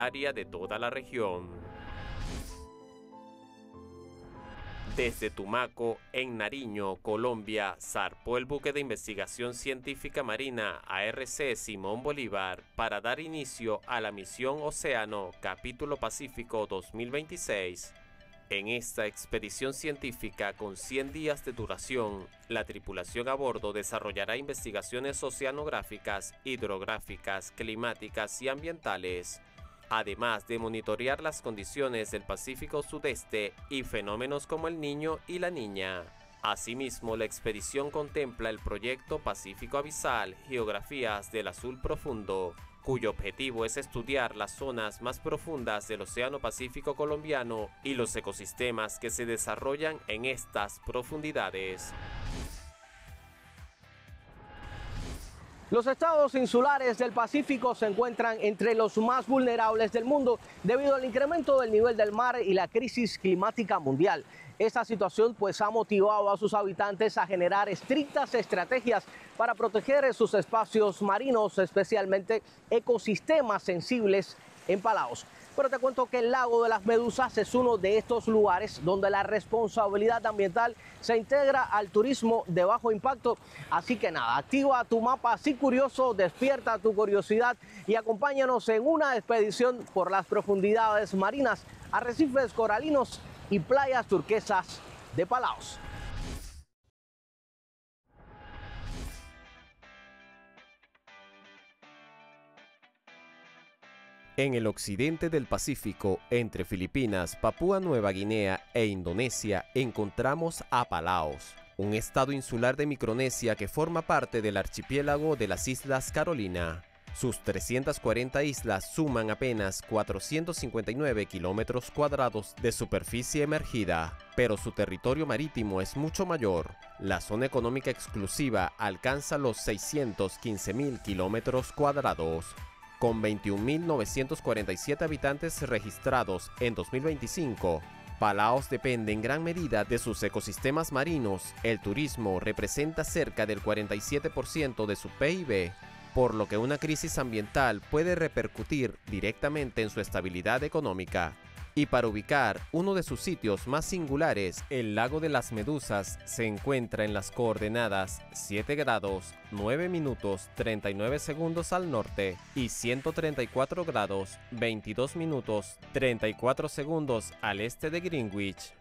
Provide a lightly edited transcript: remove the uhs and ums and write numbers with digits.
área de toda la región. Desde Tumaco, en Nariño, Colombia, zarpó el buque de investigación científica marina ARC Simón Bolívar para dar inicio a la misión Océano Capítulo Pacífico 2026. En esta expedición científica con 100 días de duración, la tripulación a bordo desarrollará investigaciones oceanográficas, hidrográficas, climáticas y ambientales, además de monitorear las condiciones del Pacífico Sudeste y fenómenos como el Niño y la Niña. Asimismo, la expedición contempla el proyecto Pacífico Abisal, Geografías del Azul Profundo, cuyo objetivo es estudiar las zonas más profundas del Océano Pacífico colombiano y los ecosistemas que se desarrollan en estas profundidades. Los estados insulares del Pacífico se encuentran entre los más vulnerables del mundo debido al incremento del nivel del mar y la crisis climática mundial. Esta situación ha motivado a sus habitantes a generar estrictas estrategias para proteger sus espacios marinos, especialmente ecosistemas sensibles en Palaos. Pero te cuento que el lago de las Medusas es uno de estos lugares donde la responsabilidad ambiental se integra al turismo de bajo impacto. Así que nada, activa tu mapa Así Curioso, despierta tu curiosidad y acompáñanos en una expedición por las profundidades marinas, arrecifes coralinos y playas turquesas de Palaos. En el occidente del Pacífico, entre Filipinas, Papúa Nueva Guinea e Indonesia, encontramos a Palaos, un estado insular de Micronesia que forma parte del archipiélago de las Islas Carolina. Sus 340 islas suman apenas 459 kilómetros cuadrados de superficie emergida, pero su territorio marítimo es mucho mayor. La zona económica exclusiva alcanza los 615.000 kilómetros cuadrados. Con 21.947 habitantes registrados en 2025, Palaos depende en gran medida de sus ecosistemas marinos. El turismo representa cerca del 47% de su PIB, por lo que una crisis ambiental puede repercutir directamente en su estabilidad económica. Y para ubicar uno de sus sitios más singulares, el lago de las Medusas se encuentra en las coordenadas 7 grados 9 minutos 39 segundos al norte y 134 grados 22 minutos 34 segundos al este de Greenwich.